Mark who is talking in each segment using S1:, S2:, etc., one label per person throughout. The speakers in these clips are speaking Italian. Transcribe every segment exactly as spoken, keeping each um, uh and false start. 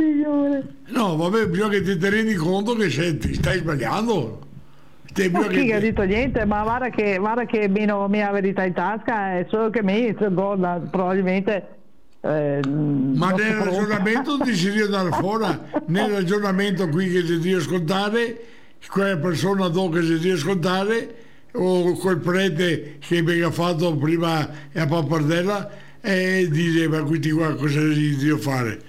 S1: signore.
S2: No, vabbè, bisogna che ti, ti rendi conto che sei, ti stai sbagliando. Stai,
S1: Ma chi
S2: che
S1: ha
S2: ti...
S1: detto niente, ma guarda che, guarda che meno mia verità in tasca è solo che mi guarda, probabilmente eh,
S2: Ma
S1: non si
S2: nel
S1: provoca.
S2: ragionamento ti si deve andare fuori, nel ragionamento qui che ti devi ascoltare, quella persona dopo che si deve ascoltare, o quel prete che mi ha fatto prima a pappardella, e dice, ma questi qua cosa gli devo fare?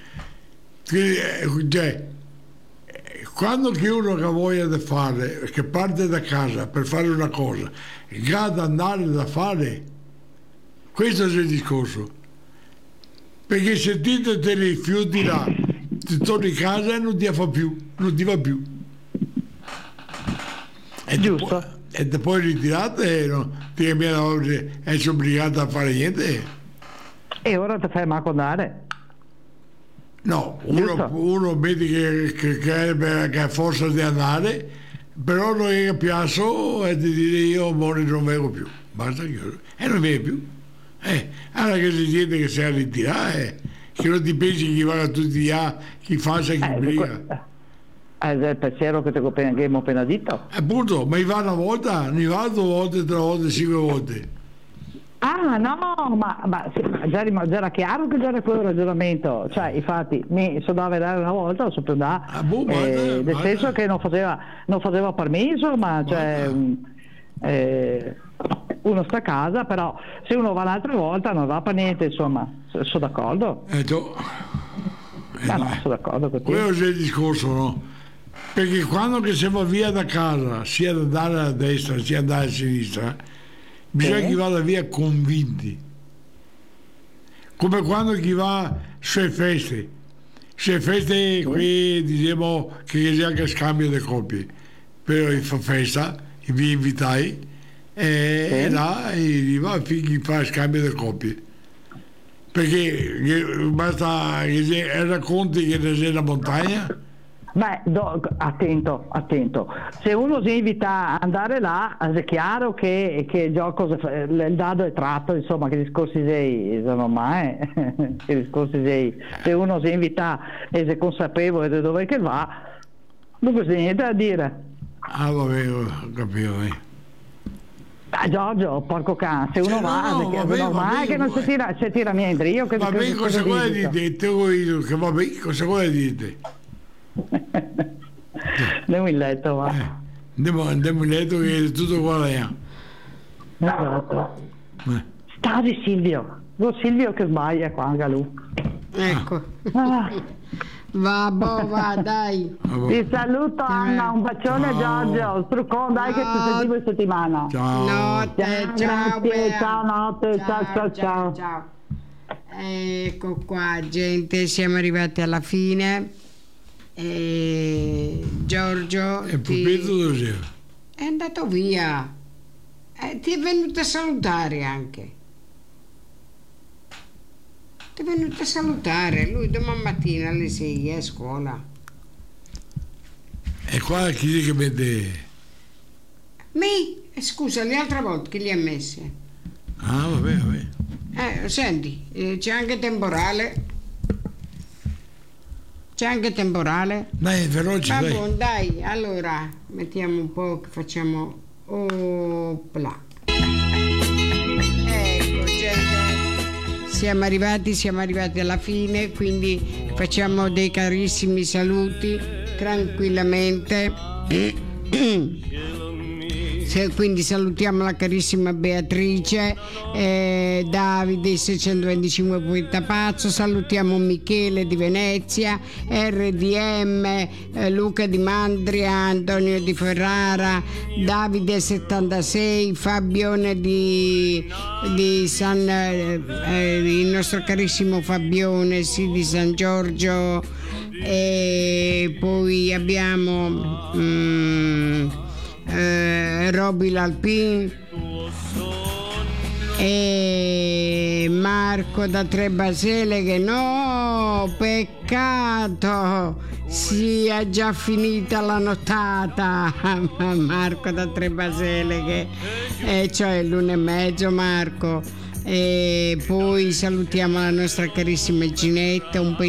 S2: Cioè, quando che uno che ha voglia di fare, che parte da casa per fare una cosa, gada andare da fare, questo è il discorso. Perché se ti te ne rifiuti là, ti torni a casa e non ti fa più, non ti va più. E
S1: Giusto.
S2: Poi, e te poi ritirate e non ti sei obbligato a fare niente.
S1: E ora ti fai macondare.
S2: No, uno, uno vede che, che, che, che ha forza di andare, però non è piasso e di dire io amore non vengo più, basta chiuso. E non viene più. Eh, allora che si siente che sei a ritirare, che non ti pensi che va tutti gli anni, chi fa e chi
S1: Eh,
S2: briga.
S1: È il pensiero che ti ho appena, che mi ho appena detto.
S2: Appunto, ma va una volta, ne va due volte, tre volte, cinque volte.
S1: Ah no, ma, ma, sì, ma già, già era chiaro che già era quello il ragionamento, cioè infatti mi sono da vedere una volta, lo sapevo da,
S2: Ah, boh,
S1: eh,
S2: guarda,
S1: nel
S2: guarda.
S1: senso che non faceva, non faceva permesso, ma cioè, mh, eh, uno sta a casa, però se uno va l'altra volta non va per niente, insomma, sono d'accordo.
S2: Eh, tu. Eh,
S1: Ah, no,
S2: dai.
S1: sono d'accordo con te.
S2: Quello è il discorso, no? Perché quando che si va via da casa, sia da andare a destra sia da andare a sinistra, bisogna
S1: Sì.
S2: che vada via convinti. Come quando chi va sulle feste, sulle feste qui diciamo che c'è anche scambio di coppie, però fa festa, vi invitai e,
S1: Sì.
S2: e là e va chi fa scambio di coppie. Perché basta che racconti che c'è una montagna.
S1: Beh, do, attento, attento. Se uno si invita ad andare là, è chiaro che, che il gioco, il dado è tratto, insomma, che discorsi sei, sono mai, che discorsi sei. Se uno si invita e si è consapevole di dove che va, non c'è niente da dire.
S2: Ah, vabbè, ho capito. Eh.
S1: Ah, Giorgio, porco cane, se uno
S2: Cioè,
S1: va,
S2: no, no,
S1: è
S2: vabbè,
S1: normale
S2: vabbè,
S1: che non si tira, si tira niente. Io che
S2: Vabbè,
S1: che-
S2: cosa
S1: cosa
S2: vuoi
S1: dico?
S2: dire? Te vuoi che vabbè, cosa vuoi dire?
S1: Andiamo in letto, va.
S2: Eh, andiamo, andiamo in letto che è tutto qua là.
S1: Esatto.
S2: Eh.
S1: Stasi Silvio, lo Silvio che sbaglia qua anche lui.
S3: Ecco.
S1: Ah,
S3: Va, boh, va, dai.
S1: ti saluto Anna, un bacione
S2: Ciao.
S1: Giorgio, Struccon, dai che ci sentiamo in settimana.
S2: Ciao.
S3: Notte, ciao,
S1: Grazie,
S3: Bea.
S1: ciao, notte, ciao, ciao, ciao.
S3: ciao. Ecco qua, gente, siamo arrivati alla fine. E Giorgio
S2: E
S3: ti-
S2: Pupetto dove sei?
S3: è andato via. Eh, ti è venuto a salutare anche. Ti è venuto a salutare. Lui domani mattina alle sei è a scuola.
S2: E qua chi è che mette?
S3: Mi? Eh, scusa, le altre volte che li ha messi?
S2: Ah, vabbè, vabbè.
S3: Eh, senti, eh, c'è anche temporale. C'è anche temporale.
S2: Dai, veloce,
S3: Va
S2: dai.
S3: buon, dai, allora mettiamo un po' che facciamo. Opla. Ecco, gente. Siamo arrivati, siamo arrivati alla fine, quindi facciamo dei carissimi saluti tranquillamente. Se- Quindi salutiamo la carissima Beatrice, eh, Davide seicentoventicinque Poeta Pazzo, salutiamo Michele di Venezia, R D M, eh, Luca di Mandria, Antonio di Ferrara, Davide settantasei, Fabione di, di San, eh, eh, il nostro carissimo Fabione, sì, di San Giorgio, e poi abbiamo mm, eh, Roby Lalpin e Marco da Trebasele che no, peccato, sia già finita la nottata. Marco da Trebasele che eh, cioè l'una e mezzo Marco. E poi salutiamo la nostra carissima Ginetta, un